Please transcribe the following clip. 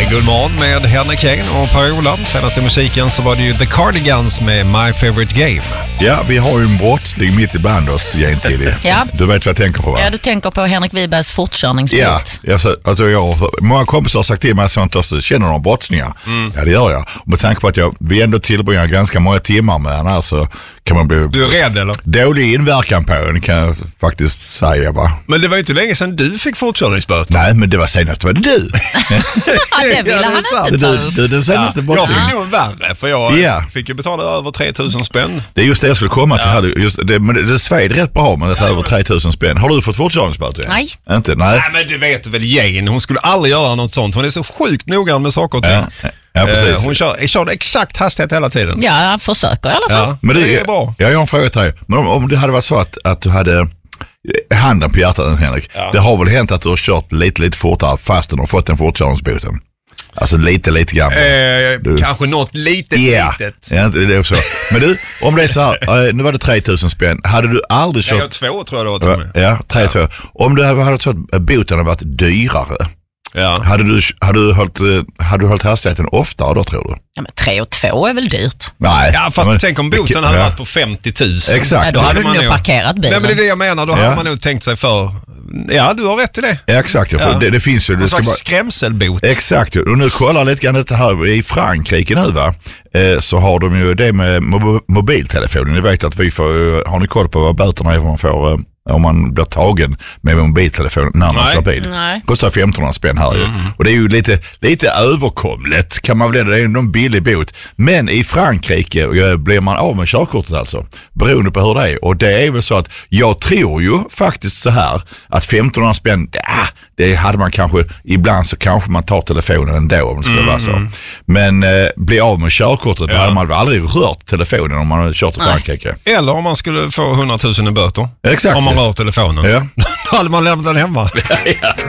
God morgon med Henrik Kane och Per-Ola. Senaste musiken så var det ju The Cardigans med My Favorite Game. Ja, vi har ju en brottsling mitt ibland oss, Gentili. Ja. Du vet vad jag tänker på, va? Ja, du tänker på Henrik Wibergs fortkörningsbrott. Ja, många kompisar har sagt till mig att sånt också, känner de brottslingar? Ja, det gör jag. Och med tanke på att vi ändå tillbringar ganska många timmar med henne, så kan man bli... Du är rädd eller? Dålig inverkan på en, kan jag faktiskt säga, va? Men det var ju inte länge sedan du fick fortkörningsböter. Nej, men det var senast var det du. Det ville han inte ta upp. Du den senaste brottslingen. Jag fick nog värre, för jag fick ju betala över 3000 spänn. Det är just det jag skulle komma till. Men det sved rätt bra med det över 3000 spänn. Har du fått fortkörningsböter? Nej. Inte? Nej. Nej, men du vet väl Jane, hon skulle aldrig göra något sånt. Hon är så sjukt noggrann med saker och ting. Ja, precis. Hon körde exakt hastighet hela tiden. Ja, jag försöker i alla fall. Ja, Men det är bra. Jag har en fråga till dig. Men om det hade varit så att du hade handen på hjärtat, Henrik. Ja. Det har väl hänt att du har kört lite fortare fast du har fått en fortkörningsboten? Alltså lite grann. Kanske något litet. Ja, det är så. Men du, om det är så här, nu var det 3000 spänn. Hade du aldrig kört... Jag 2 tror jag det var till mig. Ja, 3-2. Om du hade så att boten hade varit dyrare. Ja. Hade du hållit hastigheten oftare då, tror du? Ja, men 3 och 2 är väl dyrt? Nej. Ja, fast tänk om boten hade varit på 50 000. Exakt. Ja, då hade du nog parkerat bilen. Nej, men det är det jag menar. Då hade man nog tänkt sig för... Ja, du har rätt i det. Ja, exakt. Ja. För det finns ju... En slags skrämselbot. Exakt. Och nu kollar lite grann det här i Frankrike nu, va? Så har de ju det med mobiltelefonen. Ni vet att har ni koll på vad böterna är man får... om man blir tagen med mobiltelefon när man kör bil. Nej. Kostar 1500 spänn här ju. Och det är ju lite överkomligt, kan man väl, det är ju en billig bot. Men i Frankrike blir man av med körkortet alltså, beroende på hur det är. Och det är väl så att jag tror ju faktiskt så här att 1500 spänn, det hade man kanske, ibland så kanske man tar telefonen ändå om det skulle vara så. Men bli av med körkortet, då hade man väl aldrig rört telefonen om man hade kört i Frankrike. Eller om man skulle få 100 000 i böter. Exakt. Om man rör telefonen. Ja. Då hade man lämnat den hemma.